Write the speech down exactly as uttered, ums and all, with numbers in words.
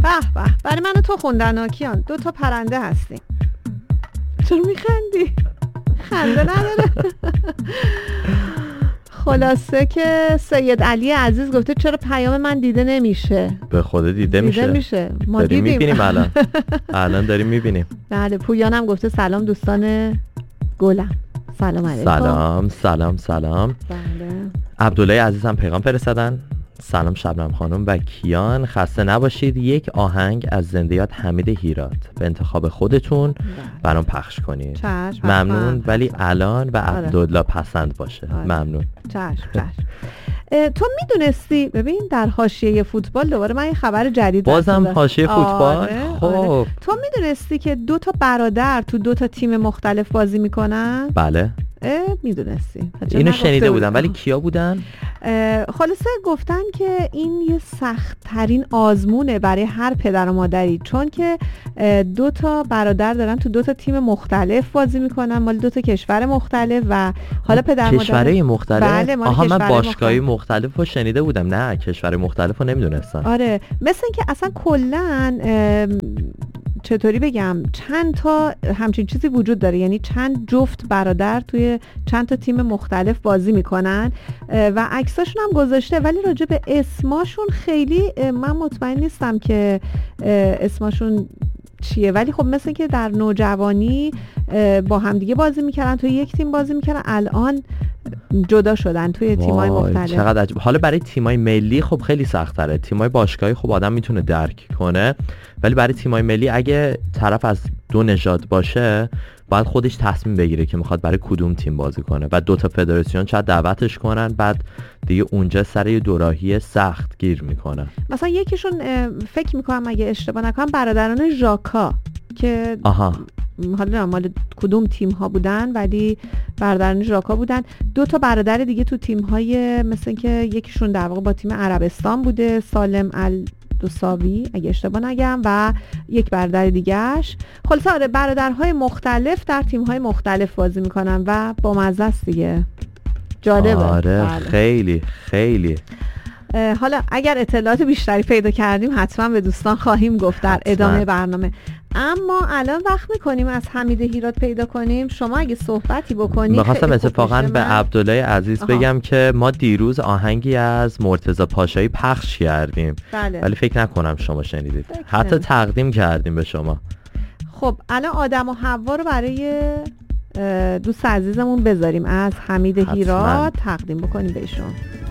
به به، برای من و تو خوندن ها کیان، دو تا پرنده هستیم. چرا میخندی؟ خنده نداره. خلاصه که سید علی عزیز گفته چرا پیام من دیده نمیشه؟ به خدا دیده میشه. دیده میشه. ما داریم دیدیم. میبینیم الان. الان داریم میبینیم. بله. پویانم گفته سلام دوستان گلم. سلام علیکم. سلام سلام سلام. بله. عبدالله عزیزم پیغام فرستادن. سلام شبنم خانم و کیان، خسته نباشید. یک آهنگ از زندیات حمید هیرات به انتخاب خودتون برام پخش کنید. چشم. ممنون، ولی الان و عبدالله پسند باشه. آره. ممنون. چشم چشم. تو میدونستی، ببین در حاشیه فوتبال دوباره من یه خبر جدید بازم حاشیه فوتبال. آره، خب آره. تو میدونستی که دو تا برادر تو دو تا تیم مختلف بازی میکنن؟ بله میدونستی؟ اینو شنیده بودم، ولی کیا بودن؟ خلاصه گفتن که این یه سخت ترین آزمونه برای هر پدر و مادری، چون که دو تا برادر دارن تو دو تا تیم مختلف بازی میکنن، مال دو تا کشور مختلف و حالا پدر مادر کشورهای مختلف. بله، آها من باشگاهی مختلف. مختلف رو شنیده بودم، نه کشور مختلف رو نمیدونستم. آره، مثل این که اصلا کلن چطوری بگم چند تا همچین چیزی وجود داره، یعنی چند جفت برادر توی چند تا تیم مختلف بازی میکنن و عکساشون هم گذاشته، ولی راجع به اسماشون خیلی من مطمئن نیستم که اسماشون چیه، ولی خب مثل که در نوجوانی با همدیگه بازی میکردن، توی یک تیم بازی میکردن، الان جدا شدن توی تیمای مختلف. چقدر عجب. حالا برای تیمای ملی خب خیلی سخت‌تره، تیمای باشگاهی خب آدم میتونه درک کنه، ولی برای تیمای ملی اگه طرف از دو نژاد باشه باید خودش تصمیم بگیره که میخواد برای کدوم تیم بازی کنه و دو تا فدراسیون چاید دعوتش کنن، بعد دیگه اونجا سر یه دوراهی سخت گیر میکنه. مثلا یکیشون فکر میکنم اگه اشتباه نکنم برادران ژاکا که آها حالا مال کدوم تیم ها بودن، ولی برادران ژاکا بودن. دو تا برادر دیگه تو تیم های مثل که یکیشون در واقع با تیم عربستان بوده، سالم ال دوساوی اگه اشتباه نگم، و یک برادر دیگهش. خلاصه آره برادرهای مختلف در تیم‌های مختلف بازی میکنن و با مزه است دیگه. جالبه. آره بله. خیلی خیلی. حالا اگر اطلاعات بیشتری پیدا کردیم حتما به دوستان خواهیم گفت در ادامه برنامه. اما الان وقت میکنیم از حمید هیرات پیدا کنیم. شما اگه صحبتی بکنید. می‌خواستم اتفاقا به عبدالله عزیز آها. بگم که ما دیروز آهنگی از مرتضی پاشایی پخش کردیم، بله. ولی فکر نکنم شما شنیدید. حتی تقدیم کردیم به شما. خب الان آدم و حوا رو برای دوست عزیزمون بذاریم، از حمید هیرات تقدیم بکنیم بهشون.